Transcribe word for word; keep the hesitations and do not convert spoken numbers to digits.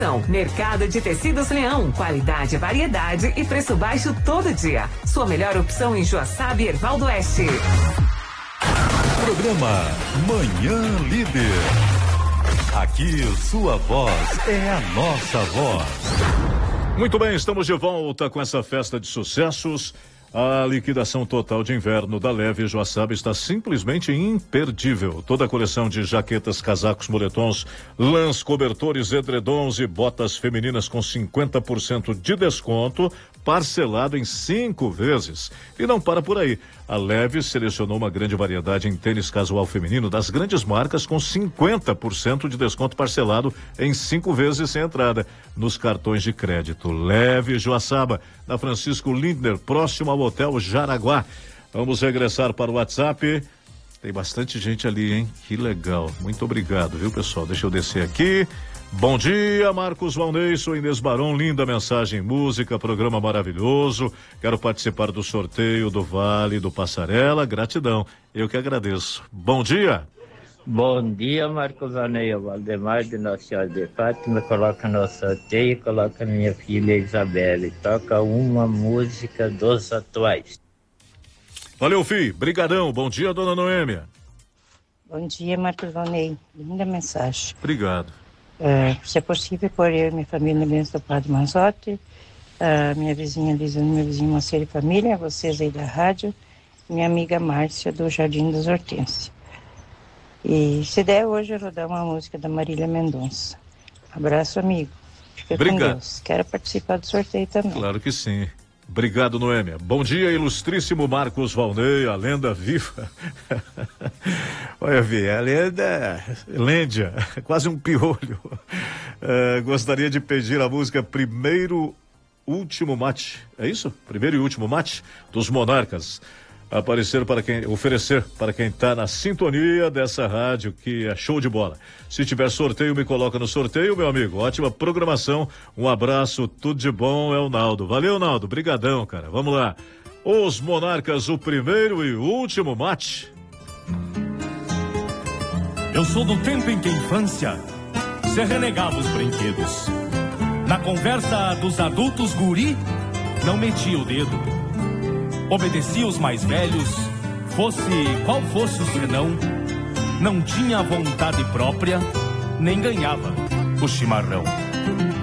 Mercado de Tecidos Leão, qualidade, variedade e preço baixo todo dia. Sua melhor opção em Joaçaba e Erval do Oeste. Programa Manhã Líder. Aqui sua voz é a nossa voz. Muito bem, estamos de volta com essa festa de sucessos. A liquidação total de inverno da Leve Joaçaba está simplesmente imperdível. Toda a coleção de jaquetas, casacos, moletons, lãs, cobertores, edredons e botas femininas com cinquenta por cento de desconto, parcelado em cinco vezes. E não para por aí. A Leve selecionou uma grande variedade em tênis casual feminino das grandes marcas com cinquenta por cento de desconto parcelado em cinco vezes sem entrada nos cartões de crédito. Leve Joaçaba, na Francisco Lindner, próximo ao Hotel Jaraguá. Vamos regressar para o WhatsApp. Tem bastante gente ali, hein? Que legal. Muito obrigado, viu, pessoal? Deixa eu descer aqui. Bom dia, Marcos Valnei, sou Inês Barão, linda mensagem, música, programa maravilhoso, quero participar do sorteio do Vale do Passarela, gratidão, eu que agradeço. Bom dia. Bom dia, Marcos Valnei, o Valdemar de Nossa Senhora de Fátima, coloca no sorteio, coloca minha filha Isabelle, toca uma música dos atuais. Valeu, filho, brigadão, bom dia, dona Noêmia. Bom dia, Marcos Valnei, linda mensagem. Obrigado. Uh, se é possível, por eu e minha família na bênção do Padre Manzotti, uh, minha vizinha Lisa, meu vizinho Moceiro e família, vocês aí da rádio, minha amiga Márcia do Jardim das Hortênsias. E se der hoje eu vou dar uma música da Marília Mendonça. Abraço, amigo. Fica Obrigado. com Deus. Quero participar do sorteio também. Claro que sim. Obrigado, Noêmia. Bom dia, ilustríssimo Marcos Valnei, a lenda viva. Olha, Vi, a lenda, lêndia, quase um piolho. Uh, gostaria de pedir a música Primeiro Último Mate. É isso? Primeiro e Último Mate dos Monarcas. Aparecer para quem, oferecer para quem está na sintonia dessa rádio, que é show de bola. Se tiver sorteio, me coloca no sorteio, meu amigo. Ótima programação, um abraço, tudo de bom, é o Naldo. Valeu, Naldo, brigadão, cara. Vamos lá. Os Monarcas, o primeiro e último mate. Eu sou do tempo em que a infância se renegava os brinquedos. Na conversa dos adultos, guri, não metia o dedo. Obedecia os mais velhos, fosse qual fosse o senão, não tinha vontade própria, nem ganhava o chimarrão.